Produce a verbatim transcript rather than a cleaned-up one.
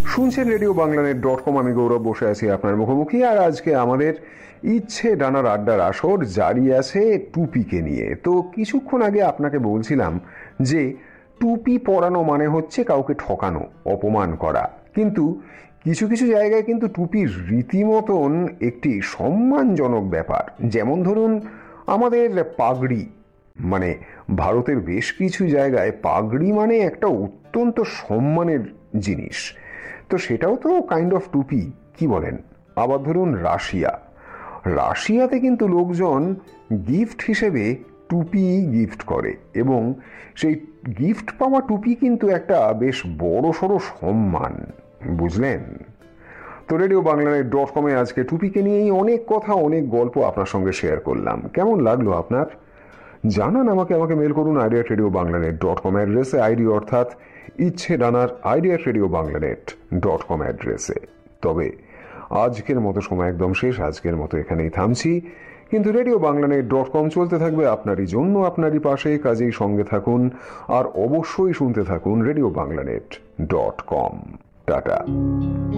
শুনছেন radio বাংলানেট dot com. আমি গৌরব বসে আছি আপনার মুখোমুখি। আর আজকে আমাদের ইচ্ছে ডানার আড্ডার আসর জারি আছে টুপিকে নিয়ে। তো কিছুক্ষণ আগে আপনাকে বলছিলাম যে টুপি পরানো মানে হচ্ছে কাউকে ঠকানো, অপমান করা। কিন্তু কিছু কিছু জায়গায় কিন্তু টুপির রীতিমতন একটি সম্মানজনক ব্যাপার। যেমন ধরুন আমাদের পাগড়ি, মানে ভারতের বেশ কিছু জায়গায় পাগড়ি মানে একটা অত্যন্ত সম্মানের জিনিস। তো সেটাও তো কাইন্ড অফ টুপি, কি বলেন? আবার ধরুন রাশিয়া, রাশিয়াতে কিন্তু লোকজন গিফট হিসেবে টুপি গিফট করে, এবং সেই গিফট পাওয়া টুপি কিন্তু একটা বেশ বড় সড়ো সম্মান, বুঝলেন? তো রেডিও বাংলানেট ডট কমে আজকে টুপিকে নিয়েই অনেক কথা, অনেক গল্প আপনার সঙ্গে শেয়ার করলাম। কেমন লাগলো আপনার? জানান আমাকে। আমাকে মেল করুন আইডিয়া রেডিও বাংলানেট ডট কম অ্যাড্রেসে, আইডি অর্থাৎ ইচ্ছে ডানার আইডিয়া রেডিও বাংলানেট ডট কম অ্যাড্রেসে। তবে আজকের মতো সময় একদম শেষ, আজকের মতো এখানেই থামছি। কিন্তু রেডিও বাংলানেট ডট কম চলতে থাকবে আপনারই জন্য, আপনারই পাশে। কাজেই সঙ্গে থাকুন আর অবশ্যই শুনতে থাকুন রেডিও বাংলানেট ডট কম। টাটা।